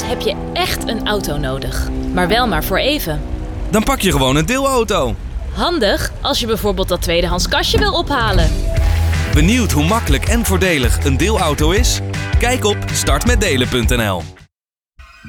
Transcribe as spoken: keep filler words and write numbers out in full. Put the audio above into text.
heb je echt een auto nodig. Maar wel maar voor even. Dan pak je gewoon een deelauto. Handig als je bijvoorbeeld dat tweedehands kastje wil ophalen. Benieuwd hoe makkelijk en voordelig een deelauto is? Kijk op start met delen punt n l.